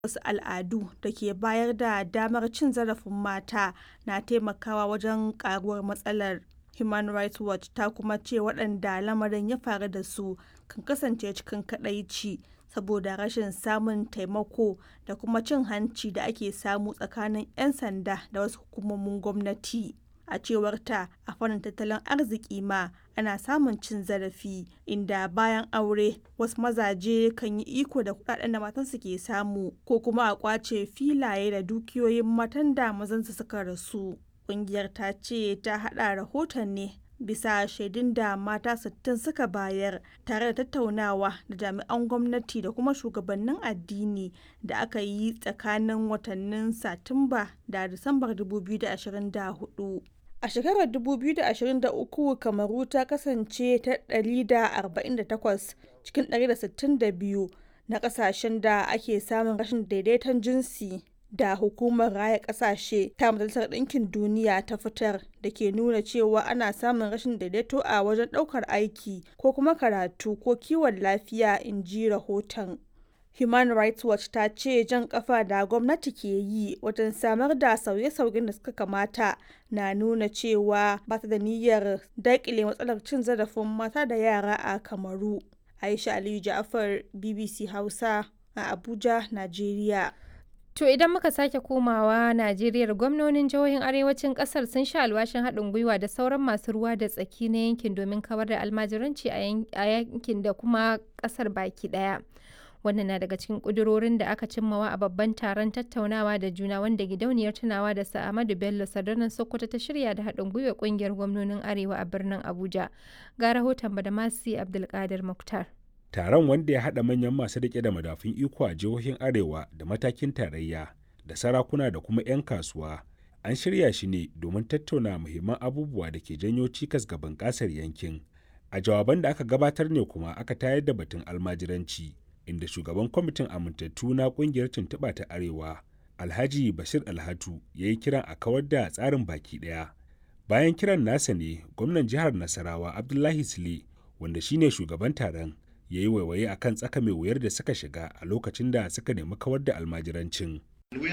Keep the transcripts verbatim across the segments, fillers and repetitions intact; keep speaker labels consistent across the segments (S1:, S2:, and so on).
S1: wasu al'adu da ke bayar da damar cin zarafin mata na taimakawa wajen ƙaruwar matsalar. Human Rights Watch ta kuma ce waɗanda lamarin ya faru da su kan kasance cikin kaɗaici saboda rashin samun taimako da kuma cin hanci da ake samu tsakanin 'yan sanda da wasu hukumomin gwamnati. A cewarta, a fannin tattalin arziki ma ana samun cin zarafi, inda bayan aure wasu mazaje kan yi iko da kuɗaɗen da matansu ke samu ko kuma a ƙwace filaye da dukiyoyin matan da mazansu suka rasu. Ƙungiyar ta ce ta haɗa rahoton ne bisa shaidun da mata sittin suka bayar, tare da tattaunawa da jami'an gwamnati da kuma shugabannin addini da aka yi tsakanin watannin Satumba da Disambar dubu biyu da ashirin da hudu. A shekarar dubu biyu da ashirin da uku, Kamaru ta kasance ta ɗari da arba'in da takwas cikin ɗari da sittin da biyu na ƙasashen da ake samun rashin daidaiton jinsi da Hukumar Raya Ƙasashe ta Majalisar Ɗinkin Duniya ta fitar, da ke nuna cewa ana samun rashin daidaito a wajen ɗaukar aiki ko kuma karatu ko kiwon lafiya, in ji rahoton. Human Rights Watch ta ce jan ƙafa da gwamnati ke yi wajen samar da sauye-sauyen da suka kamata na nuna cewa ba ta da niyyar daƙile matsalar cin zarafin mata da yara a Kamaru. Aisha Aliyu Ja'far, B B C Hausa a Abuja, Najeriya.
S2: To idan muka sake komawa Najeriya, gwamnonin jihohin arewacin kasar sun sha alwashin haɗin gwiwa da sauran masu ruwa da tsaki na yankin domin kawar da almajiranci a yankin da kuma kasar baki ɗaya. Wannan na daga cikin ƙudurorin da aka cimmawa a babban taron tattaunawa da juna wanda gidauniyar tunawa da Sa'amadu Bello Sardaunan Sokoto ta shirya da haɗin gwiwa ƙungiyar gwamnonin Arewa a birnin Abuja. Ga rahoton Badamasi Abdulkadir Muktar.
S3: Taron, wanda ya haɗa manyan masu riƙe da madafun iko a jihohin Arewa da matakin tarayya da sarakuna da kuma 'yan kasuwa, an shirya shi ne domin tattauna muhimman abubuwa da ke janyo cikas ga bunƙasar yankin. A jawaban da aka gabatar ne kuma aka tayar da batun almajiranci, inda shugaban kwamitin amintattu na ƙungiyar tuntuɓa ta Arewa, Alhaji Bashir Alhatu, ya yi kiran a kawar da tsarin baki ɗaya. Bayan kiran nasa ne, gwamnan jihar Nasarawa Abdullahi Sule, wanda shine shugaban taron, ya yi waiwaye a kan tsaka mai wuyar da suka shiga a lokacin da suka nemi kawar da almajirancin.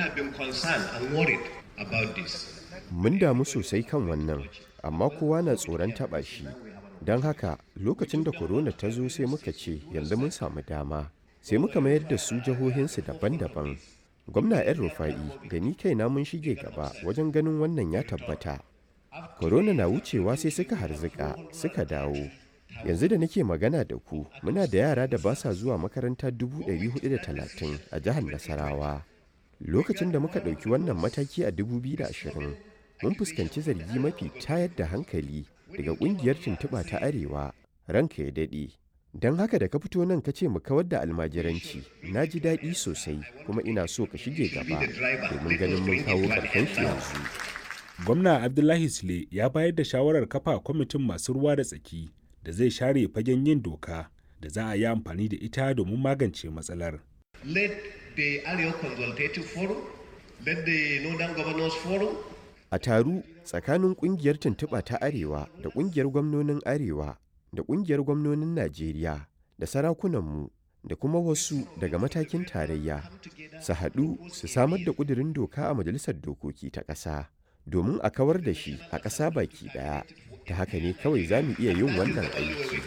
S4: Mun damu sosai kan wannan, amma kowa na tsoron taɓa shi. Don haka lokacin da korona ta zo sai muka ce yanzu mun samu dama, sai muka mayar da su jihohinsu daban-daban. Gwamna ‘yan Rufa'i da ni kaina mun shige gaba wajen ganin wannan ya tabbata. Korona na wucewa sai suka harzika suka dawo. Yanzu da nake magana da ku, muna da yara da ba sa zuwa makaranta dubu ɗari hudu da talatin a jihar Nasarawa. Lokacin da muka ɗauki wannan mataki a dubu biyu da ashirin, mun fuskanci zargi mafi tayar da hankali daga ƙungiyar tuntuɓa ta Arewa, ranka ya daɗe. Don haka da ka fito nan ka ce mu kawar da almajiranci, na ji daɗi sosai kuma ina so ka shige gaba domin ganin mun kawo ƙarshen shi yanzu.
S3: Gwamna Abdullahi Sule ya bayar da shawarar kafa kwamitin masu ruwa da tsaki da zai share fagen yin doka da za a yi amfani da ita domin magance matsalar.
S5: Let the Arewa Consultative Forum, let the Northern Governors Forum.
S4: A taru tsakanin ƙungiyar tuntuɓa ta Arewa da ƙungiyar gwamnonin Arewa da ƙungiyar gwamnonin Najeriya da sarakunanmu da kuma wasu daga matakin tarayya su haɗu su samar da ƙudurin doka a Majalisar Dokoki ta ƙasa domin a kawar da shi a ƙasa baki ɗaya. Ta haka ne kawai za mu iya yin wannan aiki.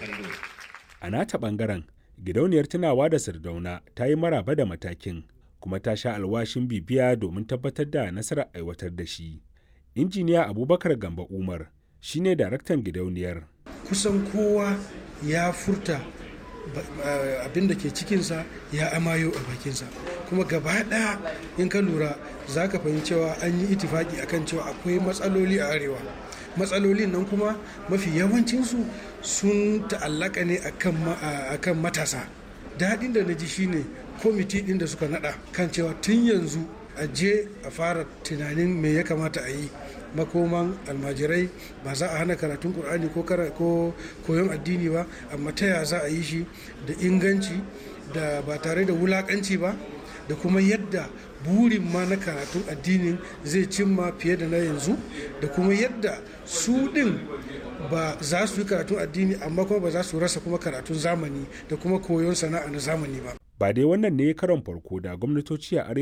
S3: A nata ɓangaren, gidauniyar tunawa da Sardauna ta yi maraba da matakin, kuma ta sha alwashin bibiya domin tabbatar da nasarar aiwatar da shi. Injiniya Abubakar Gamba Umar shi ne daraktan gidauniyar.
S6: Kusan kowa ya furta abin da ke cikinsa ya amayo a bakinsa, kuma gaba ɗaya in ka lura za ka fahimci cewa an yi itifaki akan cewa akwai matsaloli a arewa. Matsalolin nan kuma mafi yawancinsu sun ta'allaka ne akan matasa. Daɗin da na ji shine kwamiti ɗin da suka naɗa kan cewa tun yanzu a je a fara tunanin me ya kamata a yi. Makoman almajirai ba za a hana karatun Kur'ani ko koyon addini ba, amma ta ya za a yi shi da inganci da ba tare da wulakanci ba, da kuma yadda burin ma na karatun addinin zai cimma fiye da na yanzu, da kuma yadda su ɗin ba za su yi karatun addini amma kuma ba za su rasa kuma karatun zamani da kuma koyon sana'a na zamani ba.
S3: Ba dai wannan ne karon farko da gwamnatoci a